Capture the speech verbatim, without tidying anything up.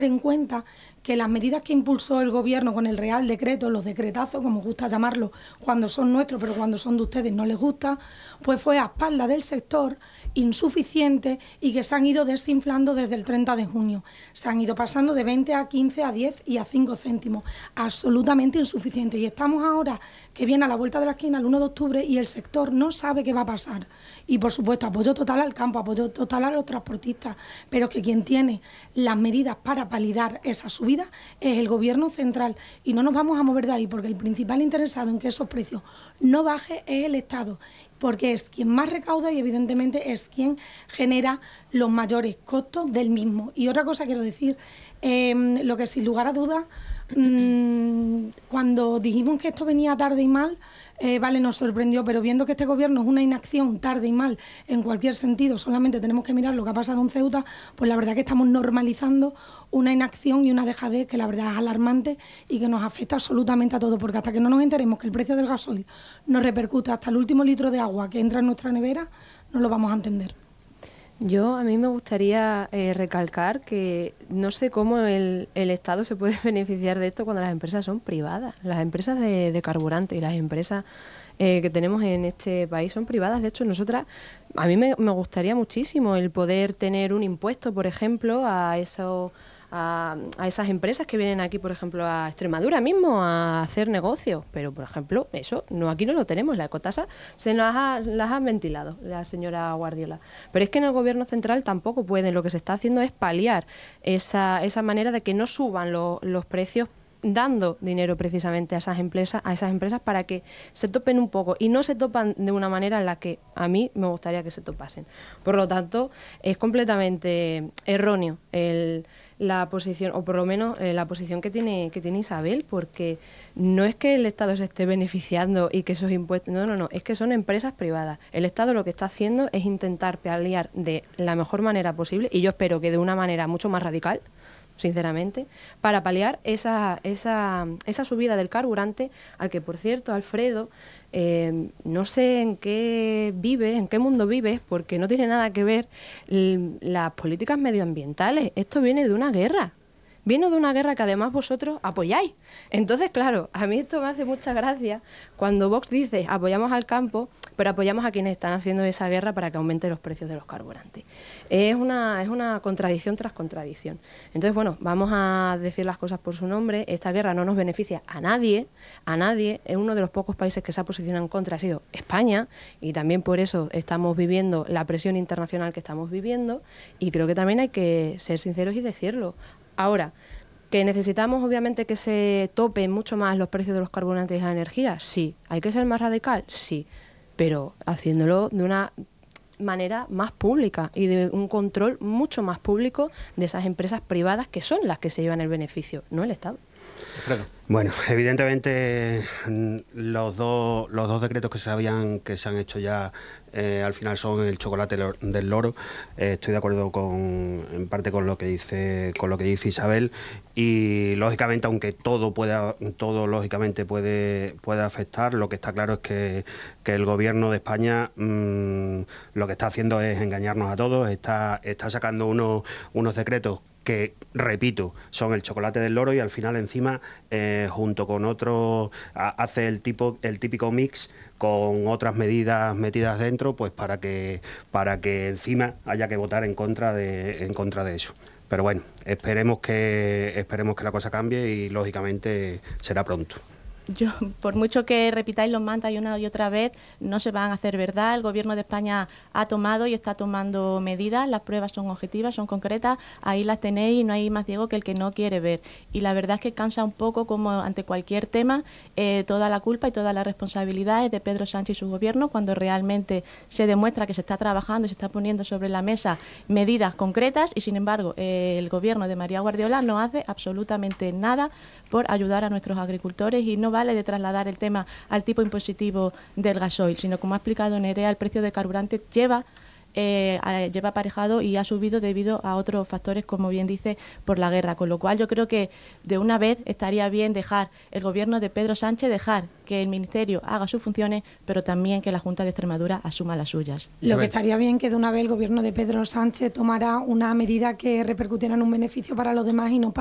en cuenta que las medidas que impulsó el Gobierno con el Real Decreto, los decretazos, como gusta llamarlo, cuando son nuestros, pero cuando son de ustedes no les gusta, pues fue a espaldas del sector, insuficiente, y que se han ido desinflando desde el treinta de junio. Se han ido pasando de veinte a quince, a diez y a cinco céntimos. Absolutamente insuficiente. Y estamos ahora, que viene a la vuelta de la esquina el uno de octubre, y el sector no sabe qué va a pasar. Y, por supuesto, apoyo total al campo, apoyo total a los transportistas, pero que quien tiene las medidas para validar esa subida es el Gobierno central, y no nos vamos a mover de ahí, porque el principal interesado en que esos precios no bajen es el Estado, porque es quien más recauda y evidentemente es quien genera los mayores costos del mismo. Y otra cosa quiero decir, eh, lo que sin lugar a dudas, mmm, cuando dijimos que esto venía tarde y mal, Eh, vale, nos sorprendió, pero viendo que este Gobierno es una inacción tarde y mal en cualquier sentido, solamente tenemos que mirar lo que ha pasado en Ceuta, pues la verdad que estamos normalizando una inacción y una dejadez que la verdad es alarmante y que nos afecta absolutamente a todos, porque hasta que no nos enteremos que el precio del gasoil nos repercute hasta el último litro de agua que entra en nuestra nevera, no lo vamos a entender. Yo, a mí me gustaría eh, recalcar que no sé cómo el, el Estado se puede beneficiar de esto cuando las empresas son privadas. Las empresas de, de carburante y las empresas eh, que tenemos en este país son privadas. De hecho, nosotras, a mí me, me gustaría muchísimo el poder tener un impuesto, por ejemplo, a esos... A, a esas empresas que vienen aquí, por ejemplo, a Extremadura mismo a hacer negocios. Pero, por ejemplo, eso no aquí no lo tenemos. La ecotasa se las ha, las ha ventilado la señora Guardiola. Pero es que en el Gobierno central tampoco pueden. Lo que se está haciendo es paliar esa, esa manera de que no suban lo, los precios, dando dinero precisamente a esas empresas, a esas empresas para que se topen un poco, y no se topan de una manera en la que a mí me gustaría que se topasen. Por lo tanto, es completamente erróneo el la posición, o por lo menos eh, la posición que tiene que tiene Isabel, porque no es que el Estado se esté beneficiando y que esos impuestos, no, no, no, es que son empresas privadas. El Estado lo que está haciendo es intentar paliar de la mejor manera posible, y yo espero que de una manera mucho más radical, sinceramente, para paliar esa, esa, esa subida del carburante, al que, por cierto, Alfredo, eh, no sé en qué vive, en qué mundo vives, porque no tiene nada que ver l- las políticas medioambientales. Esto viene de una guerra. Viene de una guerra que además vosotros apoyáis. Entonces, claro, a mí esto me hace mucha gracia cuando Vox dice apoyamos al campo, pero apoyamos a quienes están haciendo esa guerra para que aumente los precios de los carburantes. Es una, es una contradicción tras contradicción. Entonces, bueno, vamos a decir las cosas por su nombre. Esta guerra no nos beneficia a nadie, a nadie. Es uno de los pocos países que se ha posicionado en contra, ha sido España, y también por eso estamos viviendo la presión internacional que estamos viviendo, y creo que también hay que ser sinceros y decirlo. Ahora, ¿que necesitamos obviamente que se topen mucho más los precios de los carburantes y la energía? Sí. ¿Hay que ser más radical? Sí. Pero haciéndolo de una manera más pública y de un control mucho más público de esas empresas privadas que son las que se llevan el beneficio, no el Estado. Alfredo. Bueno, evidentemente los dos los dos decretos que se habían que se han hecho ya eh, al final son el chocolate del loro. Eh, estoy de acuerdo con en parte con lo que dice con lo que dice Isabel, y lógicamente, aunque todo pueda todo lógicamente puede puede afectar, lo que está claro es que, que el Gobierno de España mmm, lo que está haciendo es engañarnos a todos. Está está sacando unos unos decretos que, repito, son el chocolate del loro, y al final encima, eh, junto con otros, hace el tipo el típico mix con otras medidas metidas dentro, pues para que para que encima haya que votar en contra de en contra de eso. Pero bueno, esperemos que esperemos que la cosa cambie, y lógicamente será pronto. Yo, por mucho que repitáis los mantras una y otra vez, no se van a hacer verdad. El Gobierno de España ha tomado y está tomando medidas, las pruebas son objetivas, son concretas, ahí las tenéis y no hay más ciego que el que no quiere ver. Y la verdad es que cansa un poco como ante cualquier tema, eh, toda la culpa y toda la responsabilidad es de Pedro Sánchez y su Gobierno, cuando realmente se demuestra que se está trabajando y se está poniendo sobre la mesa medidas concretas, y sin embargo eh, el Gobierno de María Guardiola no hace absolutamente nada por ayudar a nuestros agricultores, y no vale de trasladar el tema al tipo impositivo del gasoil, sino, como ha explicado Nerea, el precio de carburante lleva eh, lleva aparejado y ha subido debido a otros factores, como bien dice, por la guerra. Con lo cual yo creo que de una vez estaría bien dejar el gobierno de Pedro Sánchez, dejar que el Ministerio haga sus funciones, pero también que la Junta de Extremadura asuma las suyas. Lo que estaría bien que de una vez el gobierno de Pedro Sánchez tomara una medida que repercutiera en un beneficio para los demás y no para